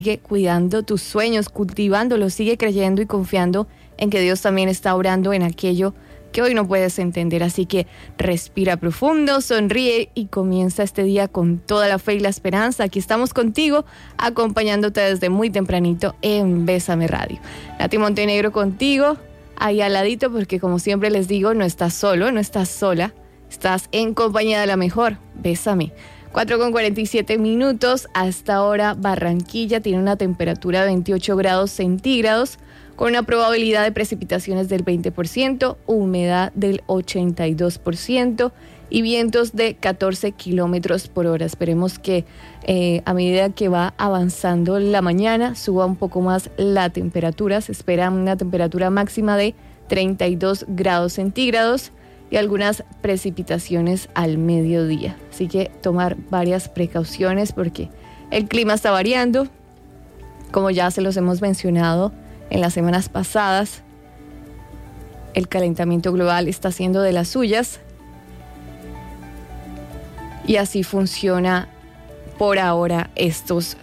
Sigue cuidando tus sueños, cultivándolos, sigue creyendo y confiando en que Dios también está obrando en aquello que hoy no puedes entender. Así que respira profundo, sonríe y comienza este día con toda la fe y la esperanza. Aquí estamos contigo, acompañándote desde muy tempranito en Bésame Radio. Nati Montenegro contigo, ahí al ladito, porque como siempre les digo, no estás solo, no estás sola, estás en compañía de la mejor. Bésame. 4:47. Hasta ahora Barranquilla tiene una temperatura de 28 grados centígrados con una probabilidad de precipitaciones del 20%, humedad del 82% y vientos de 14 kilómetros por hora. Esperemos que a medida que va avanzando la mañana suba un poco más la temperatura. Se espera una temperatura máxima de 32 grados centígrados y algunas precipitaciones al mediodía. Así que tomar varias precauciones porque el clima está variando. Como ya se los hemos mencionado en las semanas pasadas, el calentamiento global está haciendo de las suyas. Y así funciona por ahora estas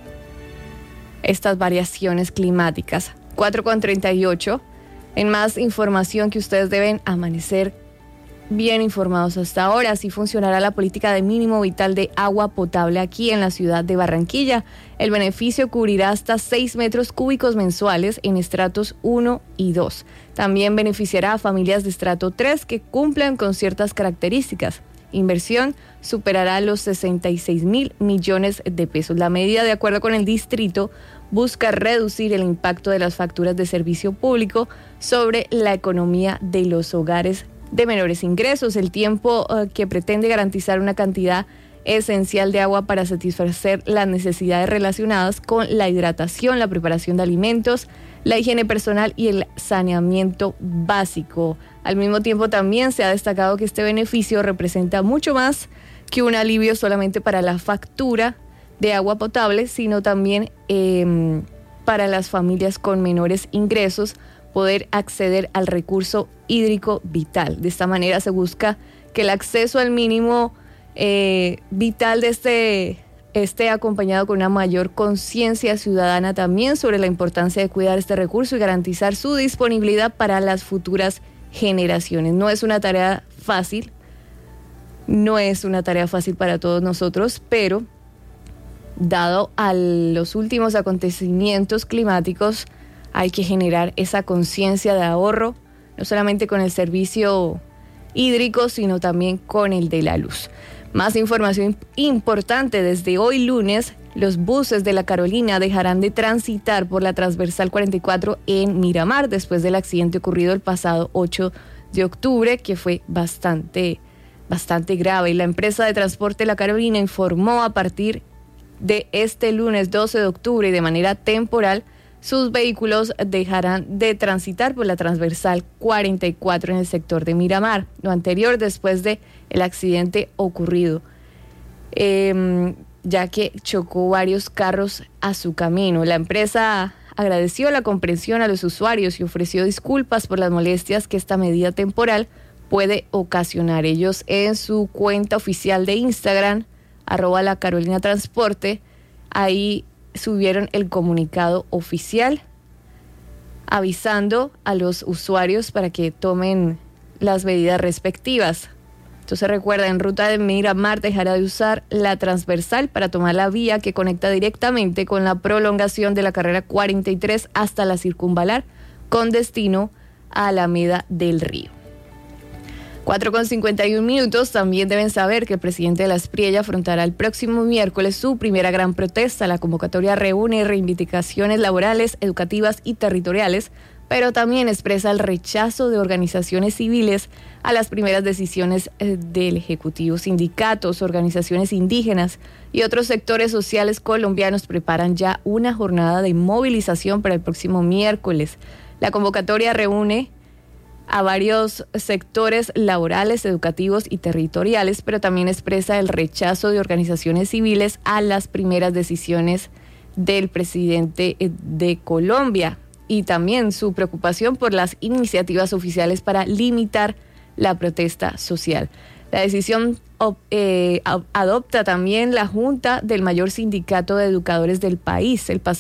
variaciones climáticas. 4:38. En más información que ustedes deben amanecer bien informados hasta ahora. Así funcionará la política de mínimo vital de agua potable aquí en la ciudad de Barranquilla. El beneficio cubrirá hasta 6 metros cúbicos mensuales en estratos 1 y 2. También beneficiará a familias de estrato 3 que cumplan con ciertas características. Inversión superará los 66.000 millones de pesos. La medida, de acuerdo con el distrito, busca reducir el impacto de las facturas de servicio público sobre la economía de los hogares de menores ingresos. El tiempo que pretende garantizar una cantidad esencial de agua para satisfacer las necesidades relacionadas con la hidratación, la preparación de alimentos, la higiene personal y el saneamiento básico. Al mismo tiempo también se ha destacado que este beneficio representa mucho más que un alivio solamente para la factura de agua potable, sino también para las familias con menores ingresos poder acceder al recurso hídrico vital. De esta manera se busca que el acceso al mínimo vital de esté acompañado con una mayor conciencia ciudadana también sobre la importancia de cuidar este recurso y garantizar su disponibilidad para las futuras generaciones. No es una tarea fácil, para todos nosotros, pero dado a los últimos acontecimientos climáticos, hay que generar esa conciencia de ahorro, no solamente con el servicio hídrico, sino también con el de la luz. Más información importante: desde hoy lunes, los buses de La Carolina dejarán de transitar por la transversal 44 en Miramar, después del accidente ocurrido el pasado 8 de octubre, que fue bastante grave. Y la empresa de transporte La Carolina informó a partir de este lunes 12 de octubre y de manera temporal, sus vehículos dejarán de transitar por la transversal 44 en el sector de Miramar, lo anterior después de el accidente ocurrido, ya que chocó varios carros a su camino. La empresa agradeció la comprensión a los usuarios y ofreció disculpas por las molestias que esta medida temporal puede ocasionar. Ellos en su cuenta oficial de Instagram, @LaCarolinaTransporte, ahí subieron el comunicado oficial avisando a los usuarios para que tomen las medidas respectivas. Entonces recuerda, en ruta de Miramar dejará de usar la transversal para tomar la vía que conecta directamente con la prolongación de la carrera 43 hasta la circunvalar con destino a Alameda del Río. 4:51. También deben saber que el presidente de la Espriella afrontará el próximo miércoles su primera gran protesta. La convocatoria reúne reivindicaciones laborales, educativas y territoriales, pero también expresa el rechazo de organizaciones civiles a las primeras decisiones del Ejecutivo. Sindicatos, organizaciones indígenas y otros sectores sociales colombianos preparan ya una jornada de movilización para el próximo miércoles. La convocatoria reúne a varios sectores laborales, educativos y territoriales, pero también expresa el rechazo de organizaciones civiles a las primeras decisiones del presidente de Colombia y también su preocupación por las iniciativas oficiales para limitar la protesta social. La decisión adopta también la Junta del mayor sindicato de educadores del país. El